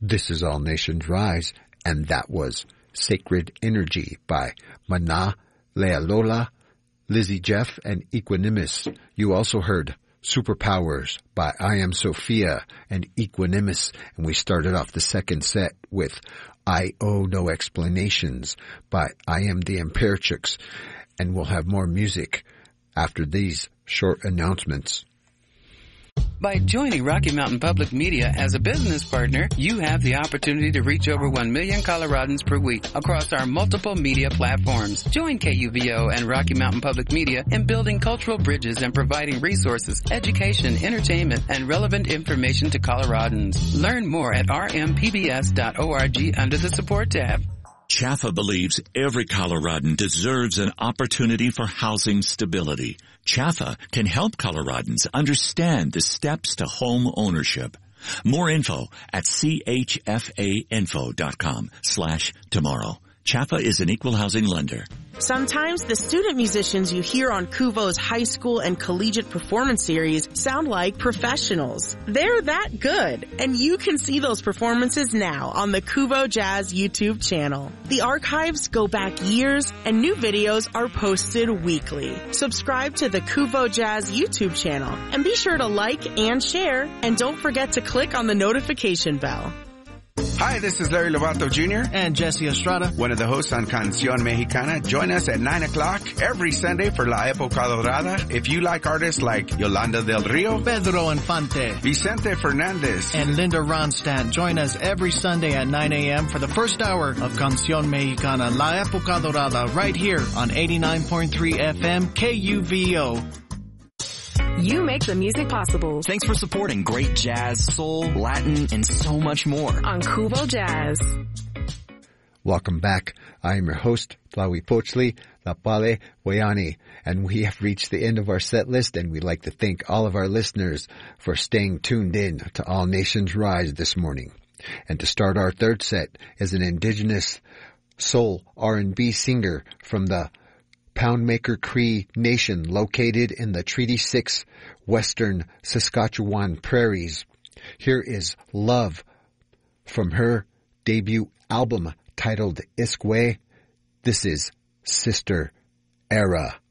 This is All Nations Rise, and that was Sacred Energy by Mana, Lealola, Lizzie Jeff, and Equanimus. You also heard Superpowers by I Am Sophia and Equanimus, and we started off the second set with I Owe No Explanations by I Am the Imperchicks, and we'll have more music after these short announcements. By joining Rocky Mountain Public Media as a business partner, you have the opportunity to reach over 1 million Coloradans per week across our multiple media platforms. Join KUVO and Rocky Mountain Public Media in building cultural bridges and providing resources, education, entertainment, and relevant information to Coloradans. Learn more at rmpbs.org under the Support tab. CHAFA believes every Coloradan deserves an opportunity for housing stability. CHAFA can help Coloradans understand the steps to home ownership. More info at chfainfo.com/tomorrow. CHAFA is an equal housing lender. Sometimes the student musicians you hear on KUVO's high school and collegiate performance series sound like professionals. They're that good, and you can see those performances now on the KUVO Jazz YouTube channel. The archives go back years, and new videos are posted weekly. Subscribe to the KUVO Jazz YouTube channel, and be sure to like and share, and don't forget to click on the notification bell. Hi, this is Larry Lovato Jr. and Jesse Estrada, one of the hosts on Canción Mexicana. Join us at 9 o'clock every Sunday for La Época Dorada. If you like artists like Yolanda del Rio, Pedro Infante, Vicente Fernandez, and Linda Ronstadt, join us every Sunday at 9 a.m. for the first hour of Canción Mexicana, La Época Dorada, right here on 89.3 FM KUVO. You make the music possible. Thanks for supporting great jazz, soul, Latin, and so much more on KUVO Jazz. Welcome back. I am your host, Tlahuipochtli Lapale Wayani, and we have reached the end of our set list, and we'd like to thank all of our listeners for staying tuned in to All Nations Rise this morning. And to start our third set is an indigenous soul R&B singer from the Poundmaker Cree Nation located in the Treaty 6 Western Saskatchewan prairies. Here is Love from her debut album titled Iskwe. This is Sister Era.